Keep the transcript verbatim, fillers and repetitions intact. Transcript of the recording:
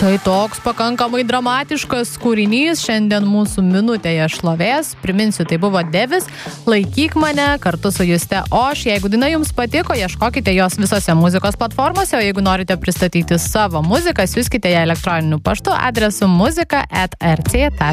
Štai toks pakankamai dramatiškas kūrinys šiandien mūsų minutėje šlovės. Priminsiu, tai buvo Devis, Laikyk mane kartu su Juste Oš. Jeigu daina jums patiko, ieškokite jos visose muzikos platformose, o jeigu norite pristatyti savo muziką, siųskite ją elektroniniu paštu adresu muzika et er cė taškas